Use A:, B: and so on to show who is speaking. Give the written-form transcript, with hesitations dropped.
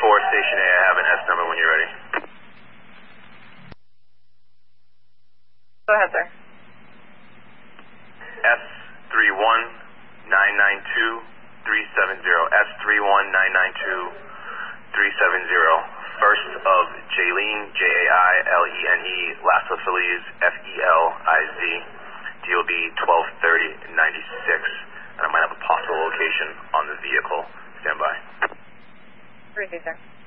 A: Station A, I have an S number when you're ready.
B: Go ahead, sir.
A: S31992-370. S31992-370. First of Jailene, Jailene, last of Feliz, Feliz, DOB 123096. And I might have a possible location on the vehicle. Stand by.
B: Appreciate it, sir.